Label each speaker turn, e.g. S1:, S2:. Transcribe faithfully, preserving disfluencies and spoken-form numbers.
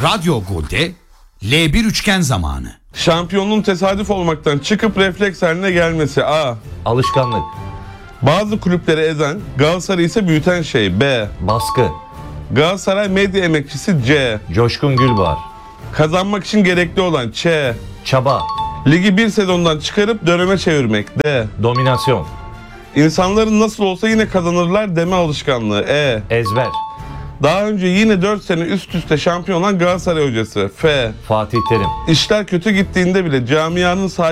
S1: Radyo Gol'de L bir üçgen zamanı.
S2: Şampiyonluğun tesadüf olmaktan çıkıp refleks haline gelmesi. A.
S3: Alışkanlık.
S2: Bazı kulüpleri ezen, Galatasaray'ı ise büyüten şey. B.
S3: Baskı.
S2: Galatasaray medya emekçisi. C.
S3: Coşkun Gülbahar.
S2: Kazanmak için gerekli olan. Ç.
S3: Çaba.
S2: Ligi bir sezondan çıkarıp döneme çevirmek. D.
S3: Dominasyon.
S2: İnsanların nasıl olsa yine kazanırlar deme alışkanlığı. E.
S3: Ezber.
S2: Daha önce yine dört sene üst üste şampiyon olan Galatasaray hocası. F.
S3: Fatih Terim.
S2: İşler kötü gittiğinde bile camianın sahibi